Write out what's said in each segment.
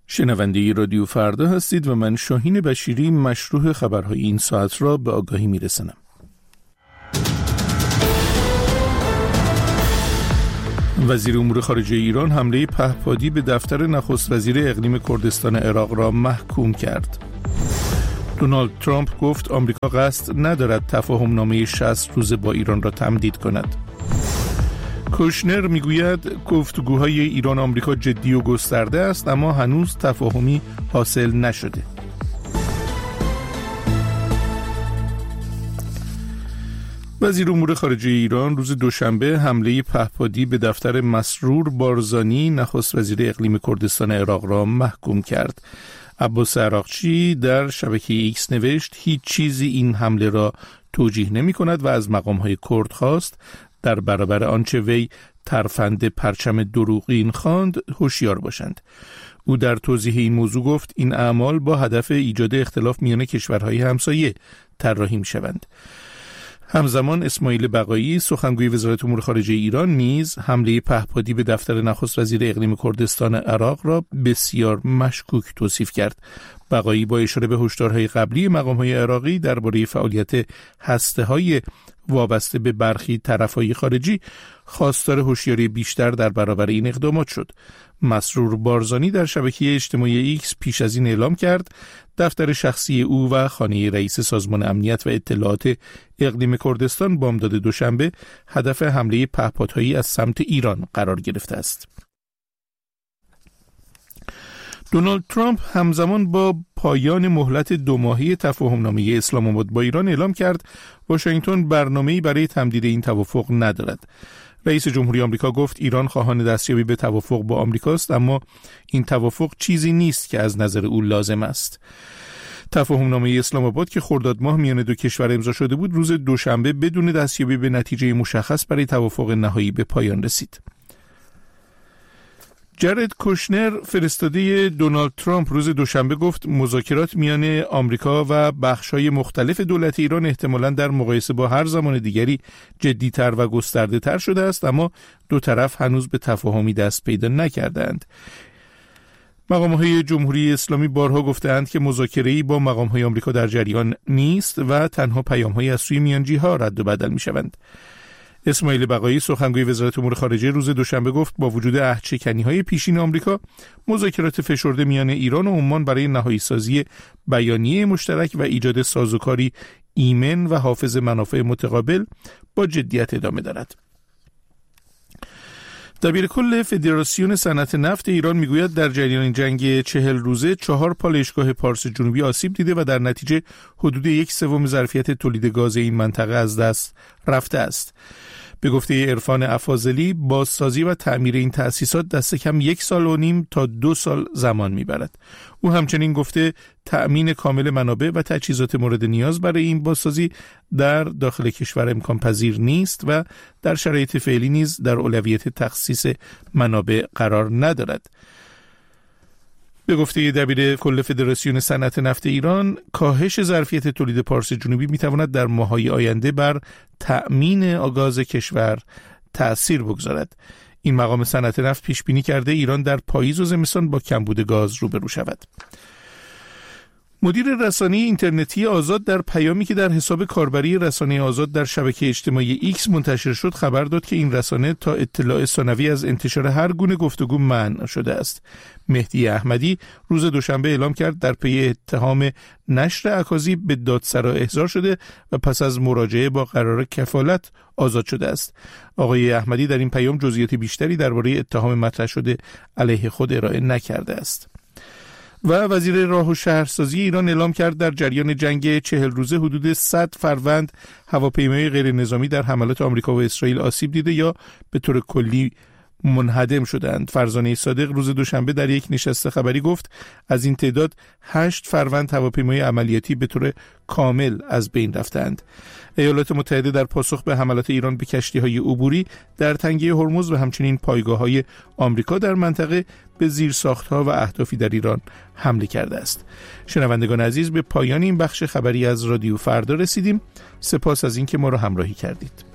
شنونده رادیو فردا هستید و من شاهین بشیری مشروح خبرهای این ساعت را به آگاهی میرسانم. وزیر امور خارجه ایران حمله پهپادی به دفتر نخست وزیر اقلیم کردستان عراق را محکوم کرد. دونالد ترامپ گفت آمریکا قصد ندارد تفاهم نامه 60 روزه با ایران را تمدید کند. کوشنر میگوید گفتگوهای ایران آمریکا جدی و گسترده است اما هنوز تفاهمی حاصل نشده. وزیر امور خارجه ایران روز دوشنبه حمله پهپادی به دفتر مسرور بارزانی نخست وزیر اقلیم کردستان عراق را محکوم کرد. عباس عراقچی در شبکه ایکس نوشت هیچ چیزی این حمله را توجیه نمی کند و از مقام‌های کرد خواست در برابر آنچه وی ترفند پرچم دروغین خواند هوشیار باشند. او در توضیح این موضوع گفت این اعمال با هدف ایجاد اختلاف میان کشورهای همسایه طراحی می‌شوند. همزمان اسماعیل بقایی سخنگوی وزارت امور خارجه ایران نیز حمله پهپادی به دفتر نخست وزیر اقلیم کردستان عراق را بسیار مشکوک توصیف کرد. بقایی با اشاره به هشدارهای قبلی مقام‌های عراقی درباره فعالیت هسته‌های وابسته به برخی طرف‌های خارجی خواستار هوشیاری بیشتر در برابر این اقدامات شد. مسرور بارزانی در شبکه اجتماعی ایکس پیش از این اعلام کرد دفتر شخصی او و خانه رئیس سازمان امنیت و اطلاعات اقلیم کردستان بامداد دوشنبه هدف حمله پهپادهایی از سمت ایران قرار گرفته است. دونالد ترامپ همزمان با پایان مهلت 2 ماهه تفاهمنامه اسلام آباد با ایران اعلام کرد واشنگتن برنامه‌ای برای تمدید این توافق ندارد. رئیس جمهوری آمریکا گفت ایران خواهان دستیابی به توافق با آمریکاست اما این توافق چیزی نیست که از نظر او لازم است. تفاهمنامه اسلام آباد که خرداد ماه میان دو کشور امضا شده بود روز دوشنبه بدون دستیابی به نتیجه مشخص برای توافق نهایی به پایان رسید. جارد کوشنر فرستاده دونالد ترامپ روز دوشنبه گفت مذاکرات میان آمریکا و بخش‌های مختلف دولت ایران احتمالاً در مقایسه با هر زمان دیگری جدی‌تر و گسترده‌تر شده است اما دو طرف هنوز به تفاهمی دست پیدا نکردند. مقام‌های جمهوری اسلامی بارها گفتند که مذاکره‌ای با مقام‌های آمریکا در جریان نیست و تنها پیام‌های از سوی میانجی‌ها رد و بدل می‌شوند. اسماعیل بقایی سخنگوی وزارت امور خارجه روز دوشنبه گفت با وجود عهدشکنی‌های پیشین آمریکا مذاکرات فشرده میان ایران و عمان برای نهایی سازی بیانیه مشترک و ایجاد سازوکاری ایمن و حافظ منافع متقابل با جدیت ادامه دارد. دبیرکل فدراسیون صنعت نفت ایران میگوید در جریان جنگ 40 روزه 4 پالایشگاه پارس جنوبی آسیب دیده و در نتیجه حدود 1/3 ظرفیت تولید گاز این منطقه از دست رفته است. به گفته عرفان افاضلی بازسازی و تعمیر این تأسیسات دست کم 1.5 سال تا 2 سال زمان میبرد. او همچنین گفته تأمین کامل منابع و تجهیزات مورد نیاز برای این بازسازی در داخل کشور امکان پذیر نیست و در شرایط فعلی نیز در اولویت تخصیص منابع قرار ندارد. به گفته دبیر کل فدراسیون صنعت نفت ایران کاهش ظرفیت تولید پارس جنوبی میتواند در ماه‌های آینده بر تأمین گاز کشور تأثیر بگذارد. این مقام صنعت نفت پیش بینی کرده ایران در پاییز و زمستان با کمبود گاز روبرو شود. مدیر رسانه اینترنتی آزاد در پیامی که در حساب کاربری رسانه آزاد در شبکه اجتماعی ایکس منتشر شد خبر داد که این رسانه تا اطلاع ثانوی از انتشار هر گونه گفتگو منع شده است. مهدی احمدی روز دوشنبه اعلام کرد در پی اتهام نشر اکاذیب به دادسرا احضار شده و پس از مراجعه با قرار کفالت آزاد شده است. آقای احمدی در این پیام جزئیات بیشتری درباره اتهام مطرح شده علیه خود ارائه نکرده است. و وزیر راه و شهرسازی ایران اعلام کرد در جریان جنگ 40 روزه حدود 100 فروند هواپیمای غیر نظامی در حملات آمریکا و اسرائیل آسیب دیده یا به طور کلی منهدم شدند. فرزانه صادق روز دوشنبه در یک نشست خبری گفت از این تعداد 8 فروند هواپیمای عملیاتی به طور کامل از بین رفتند. ایالات متحده در پاسخ به حملات ایران به کشتی‌های عبوری در تنگه هرمز و همچنین پایگاه‌های آمریکا در منطقه به زیرساخت‌ها و اهدافی در ایران حمله کرده است. شنوندگان عزیز، به پایان این بخش خبری از رادیو فردا رسیدیم. سپاس از اینکه ما را همراهی کردید.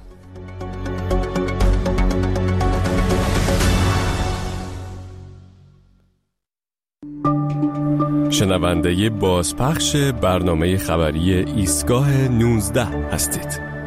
شنونده بازپخش برنامه خبری ایستگاه 19 هستید.